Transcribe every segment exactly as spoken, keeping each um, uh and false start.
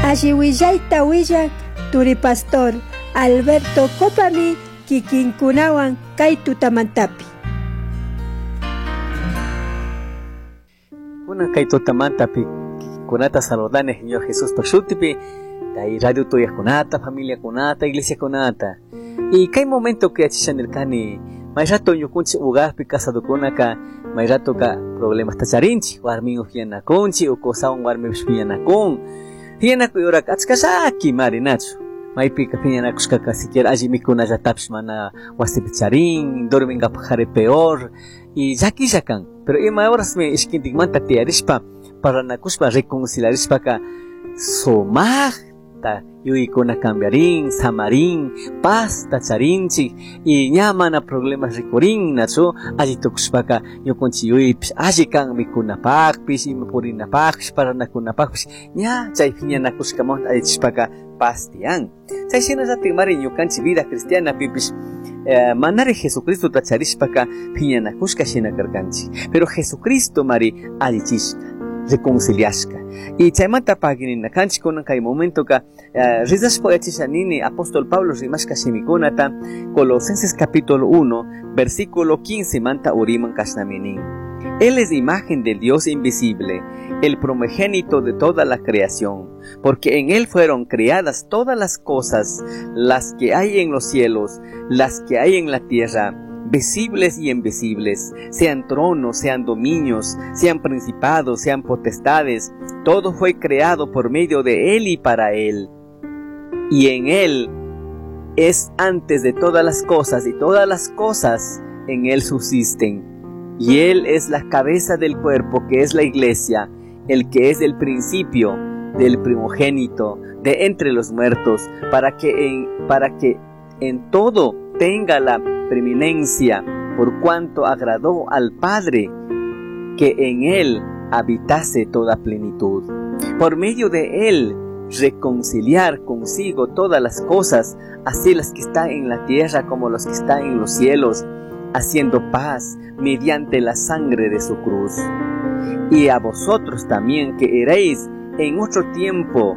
Alliwillaita willak Turi Pastor Alberto Copami kikinkunawan kay tutamantapi. Kuna kay tutamantapi kunata saludane Señor Jesús pashutipi kay radio tuya kunata, familia kunata, iglesia kunata. Y kay momento que achishanirkani may rato yukunchi ugaspi casado kunaka may rato ka problemas tacharinchi warmin ujyanakunchi o kosawan warmi ushpiyanakun hiyanaku yorak achkasaki marinachu maypi kapiyanakushkaka siquiera alli mikunalla tapish mana wasipi charin dormingapaq qhari peor y llakillakan pero ima horasmi ishkintikmanta tiyarishpa paranakushpa reconciliarishpaka sumaqta yuykuna cambiarin samarin paz tacharinchik y ña mana problemas rikurin nachu alli tukushpaka ñukunchik yuypish alli kan mikunapaqpish ima purinapaqpish paranakunapaqpish ña chaypi ñanakushkamanta allichishpaka paz tiyan chayshinallatik mari ñukanchik vida cristiana pipish eh, manari Jesucristo tacharishpaka piñanakushka shina karkanchik pero Jesucristo mari allichishka reconciliashka y chaymanta paginina kanchik kunan kay momento ka uh, rizashpa yachishanini apóstol Pablo rimashka shimikunata Colosenses capítulo uno versículo quince manta uriman kashnaminin. Él es imagen del Dios invisible, el primogénito de toda la creación, porque en él fueron creadas todas las cosas, las que hay en los cielos, las que hay en la tierra, visibles y invisibles, sean tronos, sean dominios, sean principados, sean potestades, todo fue creado por medio de él y para él. Y en él es antes de todas las cosas, y todas las cosas en él subsisten. Y él es la cabeza del cuerpo, que es la iglesia, el que es el principio del primogénito de entre los muertos, para que en, para que en todo tenga la preeminencia, por cuanto agradó al Padre que en él habitase toda plenitud. Por medio de él reconciliar consigo todas las cosas, así las que están en la tierra como las que están en los cielos, haciendo paz mediante la sangre de su cruz. Y a vosotros también que erais en otro tiempo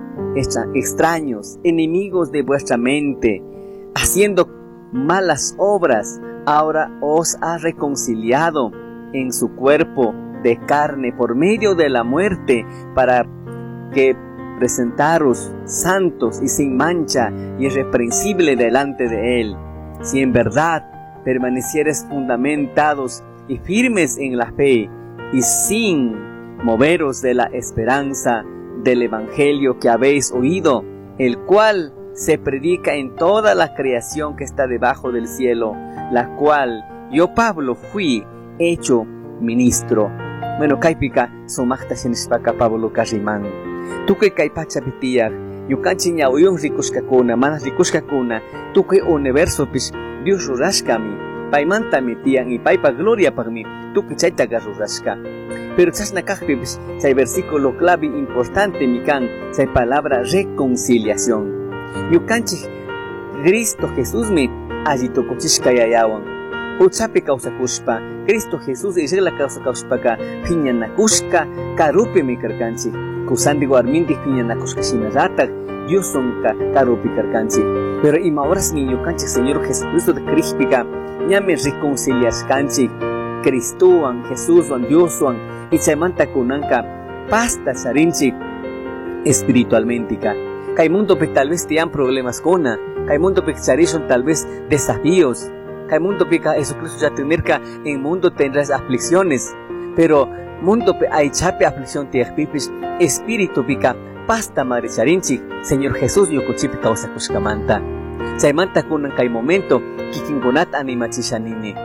extraños, enemigos de vuestra mente, haciendo malas obras, ahora os ha reconciliado en su cuerpo de carne por medio de la muerte, para que presentaros santos y sin mancha y irreprensible delante de él, si en verdad permanecieres fundamentados y firmes en la fe y sin moveros de la esperanza del evangelio que habéis oído, el cual se predica en toda la creación que está debajo del cielo, la cual yo Pablo fui hecho ministro. Bueno, kaipika sumakta shinishpaka Pablo kariman. Tukuy kaipacha pitiyak, yukanchi ñawiyuq rikushkakuna, manas rikushkakuna, tukuy universo pish Dios rurashkami, paymantami tiyan y paypa gloria pagmi, tukuy chaytaga rurashka. Pero chashna kajpi pish chay versículo clave importante mikan, chay palabra reconciliación. Yukanchik Cristo Jesús mi allí tokuchishkayayawan. Uchapi kawsakushpa, Cristo Jesús y regla kawsakushpaka, piñanakushka, karupi mi karkanchi. Kusandi guarminti piñanakushka shinaratak, Dios sonka karupi karkanchi. Pero ima horas ni yukanchik Señor Jesucristo de Crispika, ñame reconciliashkanchik, Cristuan, Jesúswan, Dioswan, y chaymanta kunanka, pasta sarinchik, espiritualmente ka. Kay mundo pe tal vez tiyan problemas kona, kay mundo pe charishon tal vez desafíos, kay mundo pe ka Jesucristo ya tenerka en mundo tendrás aflicciones, pero mundo pe ay chape aflicción tiyak pipis, espíritu pika pasta madre charinchik, Señor Jesús yokuchipi causa kushkamanta. Chaymanta kunan kay momento kikinkunat animachishanini.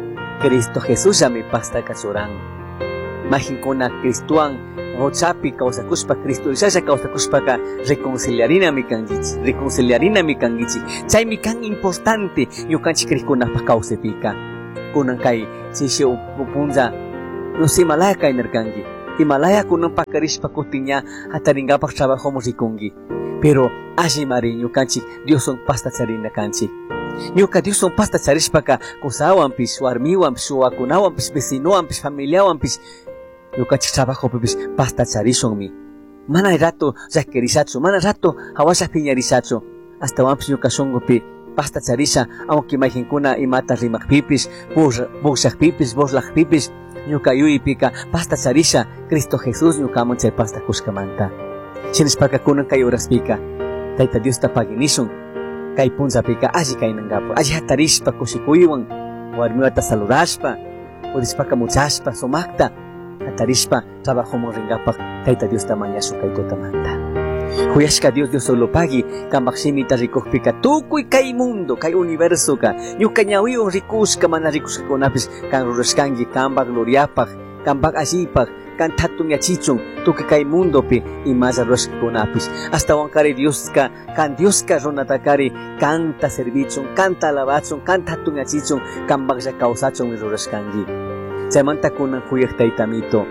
Cristo Jesús ya mi pasta kachuran. Majinkuna Cristuan Rochapi causa kushpa Cristo ya causa kushpa ka reconciliarina mi kangichi, reconciliarina mi kangichi. Chay mi kan importante yukanchi krikuna pa causa pika. Kunan kay sisi upunza no si malaya kay nerkangi. Himalaya kunan pa karishpa kutinya hataringa pa trabajo musikungi. Pero aji mari yukanchi Dios son pasta charina kanchi. Yuka Dios son pasta charishpa ka kusawan pis warmiwan pis wakunawan pis vecinowan pis familiawan pis yukanchi trabajo pis pasta charishon mi. mana rato llakirisachu, mana rato hawashaq piñarisachu. Hasta wampis ñuka shunqupi pasta charisha, aunque imaginkuna imata rimaqpipis, buqshaqpipis, boslaqpipis, ñuka yuyipika pasta charisha, Cristo Jesús ñukaman chay pasta kushkamanta. Chinishpaka kunan kay horaspika, Tayta Dios tapaginishun, kay punzapika alli kaynangapu, alli hatarishpa kushikuywan, warmiwata saludashpa, pudishpaka muchashpa sumakta, hatarishpa trabajomun ringapak, Tayta Dios tamañashu kay tutamanta. Huyashka Dios Dios solo pagi, kambak shimita rikukpika, tukuy kay mundo, kay universo ka, ñuka ñawiwan rikushka mana rikushka kunapis, kan rurashkangi kambak gloriapak, kambak allipak, kan tatun yachichun, tukuy kay mundo pi, imasa rurashka kunapis, hasta wankari Dios ka, kan Dios ka ronatakari, kanta servichun, kanta alabachun, kan tatun yachichun, kambak ya kausachun rurashkangi. Chaymanta kunan huyak taytamito,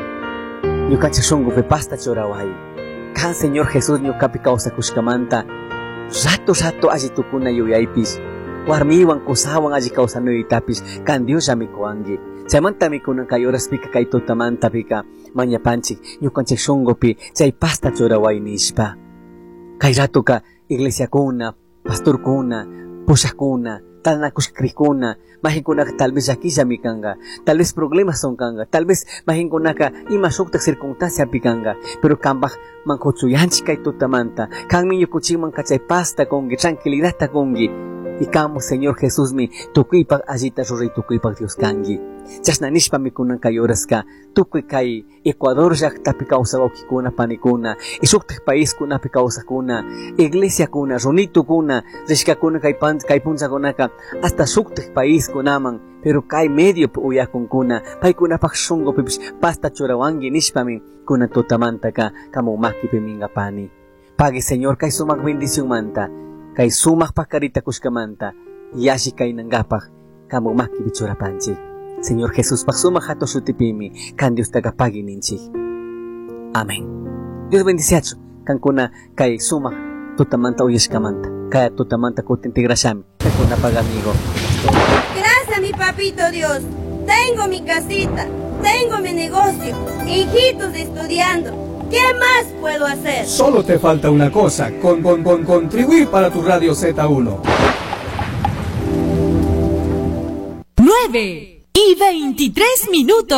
ñukanchik shunqupi pasta choraway. Kan Señor Jesús ñukapi kawsakushkamanta, rato rato alli tukuna yuyaypis, warmiwan kusawan alli kawsanuytapis, kan Dios yamikuwangi. Chaymanta mikunan kay horaspika kay tutamanta pika, mañapanchik, ñukanchik shunqupi, chay pasta choraway nishpa. Kay rato ka iglesiakuna, pastorkuna, pushakuna, tanakushkrikuna, mahinkunaka tal vez yakilla mikanga, tal vez problemas son kanga, tal vez mahinkunaka ima shuktak circunstancia pikanga, pero kambaj mankuchuyanchi kay tutamanta, kanmi yukuchiman kachay pasta kongi, tranquilidad ta kongi, y kamo Señor Jesús mi tukuypak allita ruray tukuypak Dios kangi. Chasna nishpa mikunan kay horaska, tukuy kay Ecuador llaqtapi kawsawawkikuna panikuna, y shuktak país kunapi kawsakuna, iglesia kuna, runitukuna, rishkakuna kay pan kay punchakunaka, hasta shuktak país kunaman, pero kay medio uyakunkuna, paykunapak shunqupipish pasta chorawangi nishpami kunan tutamantaka kamo makipi mingapani. Pagi Señor kay sumak bendición manta, kay sumak pakarita kushkamanta, yashi kay nangapak kamo makipi chorapanchi. Señor Jesús, paksuma hato shutipimi, kan Dios tagapagi ninchi. Amén. Dios bendiciacho, kan kuna kay suma tutamanta uyashkamanta, kaya tutamanta kutintigrashami, kay kuna pagamigo. Gracias mi papito Dios, tengo mi casita, tengo mi negocio, hijitos estudiando. ¿Qué más puedo hacer? Solo te falta una cosa, con, con, con contribuir para tu Radio Z uno. nueve y veintitrés minutos.